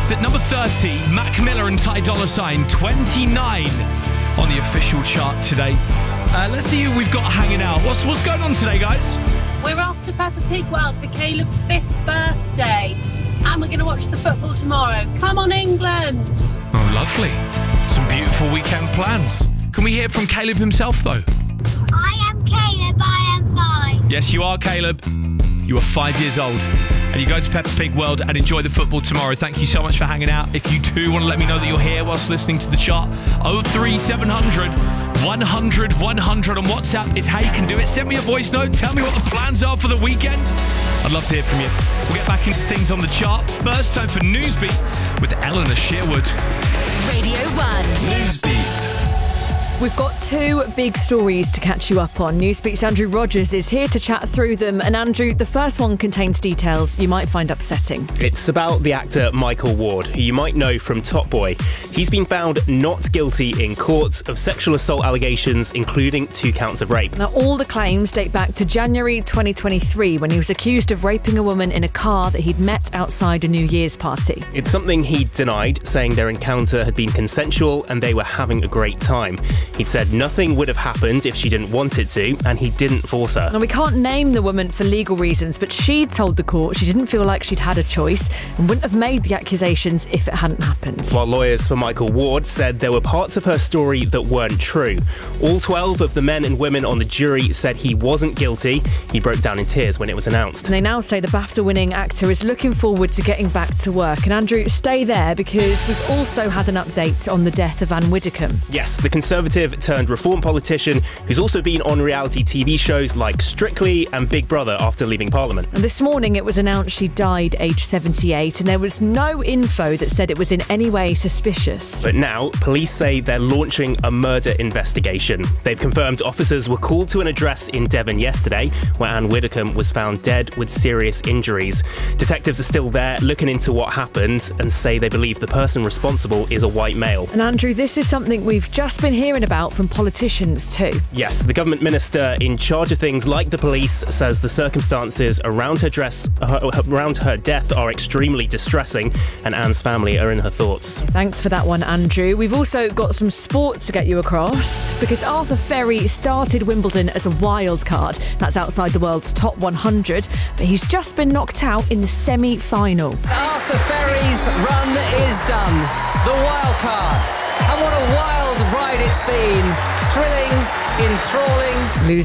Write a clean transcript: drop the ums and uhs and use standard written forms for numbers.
It's at number 30, Mac Miller and Ty Dolla $ign, 29 on the official chart today. Let's see who we've got hanging out. What's going on today, guys? We're off to Peppa Pig World for Caleb's 5th birthday. And we're going to watch the football tomorrow. Come on, England! Oh, lovely. Some beautiful weekend plans. Can we hear from Caleb himself, though? I am Caleb, I am 5. Yes, you are, Caleb. You are 5 years old. And you go to Peppa Pig World and enjoy the football tomorrow. Thank you so much for hanging out. If you too want to let me know that you're here whilst listening to the chart, 03700 100 100 on WhatsApp is how you can do it. Send me a voice note. Tell me what the plans are for the weekend. I'd love to hear from you. We'll get back into things on the chart. First time for Newsbeat with Eleanor Sherwood. Radio 1. Newsbeat. We've got two big stories to catch you up on. Newsbeat's Andrew Rogers is here to chat through them. And Andrew, the first one contains details you might find upsetting. It's about the actor Michael Ward, who you might know from Top Boy. He's been found not guilty in court of sexual assault allegations, including 2 counts of rape. Now, all the claims date back to January 2023, when he was accused of raping a woman in a car that he'd met outside a New Year's party. It's something he denied, saying their encounter had been consensual and they were having a great time. He'd said nothing would have happened if she didn't want it to, and he didn't force her. Now, we can't name the woman for legal reasons, but she told the court she didn't feel like she'd had a choice and wouldn't have made the accusations if it hadn't happened. While lawyers for Michael Ward said there were parts of her story that weren't true. All 12 of the men and women on the jury said he wasn't guilty. He broke down in tears when it was announced. And they now say the BAFTA-winning actor is looking forward to getting back to work. And Andrew, stay there, because we've also had an update on the death of Anne Widdecombe. Yes, the Conservative turned Reform politician who's also been on reality TV shows like Strictly and Big Brother after leaving Parliament. And this morning it was announced she died aged 78, and there was no info that said it was in any way suspicious. But now, police say they're launching a murder investigation. They've confirmed officers were called to an address in Devon yesterday, where Anne Widdecombe was found dead with serious injuries. Detectives are still there looking into what happened and say they believe the person responsible is a white male. And Andrew, this is something we've just been hearing about from politicians too. Yes, the government minister in charge of things like the police says the circumstances around her death are extremely distressing, and Anne's family are in her thoughts. Thanks for that one, Andrew. We've also got some sport to get you across, because Arthur Ferry started Wimbledon as a wild card. That's outside the world's top 100, but he's just been knocked out in the semi-final. Arthur Ferry's run is done. The wild card. And what a wild ride it's been. Thrilling, enthralling.